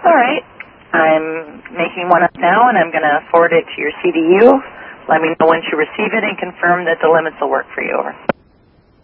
All right. I'm making one up now, and I'm going to forward it to your CDU. Let me know once you receive it and confirm that the limits will work for you. Over.